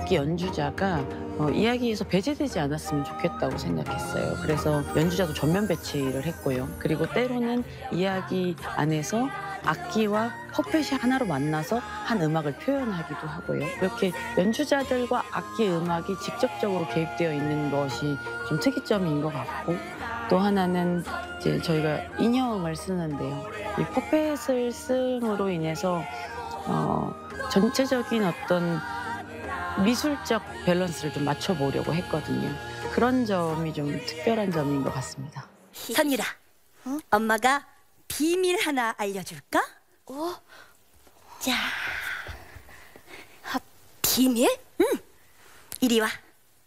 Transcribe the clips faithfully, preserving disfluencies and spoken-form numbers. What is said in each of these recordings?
악기 연주자가 어, 이야기에서 배제되지 않았으면 좋겠다고 생각했어요. 그래서 연주자도 전면 배치를 했고요. 그리고 때로는 이야기 안에서 악기와 퍼펫이 하나로 만나서 한 음악을 표현하기도 하고요. 이렇게 연주자들과 악기 음악이 직접적으로 개입되어 있는 것이 좀 특이점인 것 같고, 또 하나는 이제 저희가 인형을 쓰는데요. 이 퍼펫을 씀으로 인해서 어, 전체적인 어떤 미술적 밸런스를 좀 맞춰보려고 했거든요. 그런 점이 좀 특별한 점인 것 같습니다. 선율아, 어? 엄마가 비밀 하나 알려줄까? 어? 자, 아, 비밀? 응, 이리 와.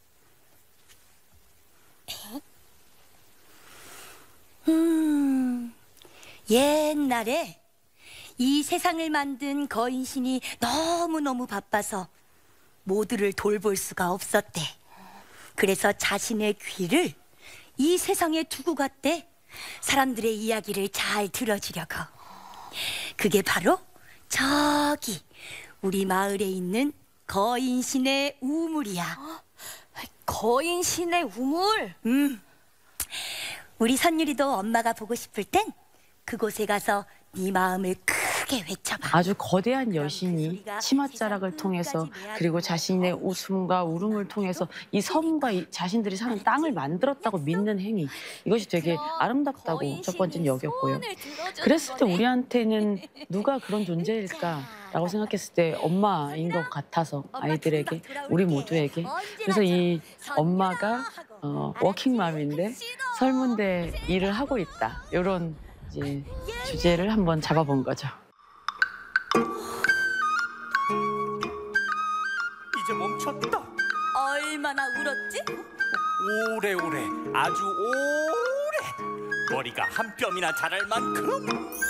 음, 옛날에 이 세상을 만든 거인신이 너무너무 바빠서 모두를 돌볼 수가 없었대. 그래서 자신의 귀를 이 세상에 두고 갔대. 사람들의 이야기를 잘 들어주려고. 그게 바로 저기 우리 마을에 있는 거인신의 우물이야. 거인신의 우물? 음, 우리 선율이도 엄마가 보고 싶을 땐 그곳에 가서 네 마음을 크게 외쳐봐. 아주 거대한 여신이 치맛자락을 통해서, 그리고 자신의 웃음과 울음을 통해서 이 섬과 이 자신들이 사는 땅을 만들었다고 믿는 행위, 이것이 되게 아름답다고 첫 번째는 여겼고요. 그랬을 때 우리한테는 누가 그런 존재일까라고 생각했을 때 엄마인 것 같아서, 아이들에게, 우리 모두에게. 그래서 이 엄마가 어, 워킹맘인데 설문대 일을 하고 있다, 이런 이제 주제를 한번 잡아본 거죠. 이제 멈췄다. 얼마나 울었지? 오래오래, 아주 오래. 머리가 한 뼘이나 자랄 만큼.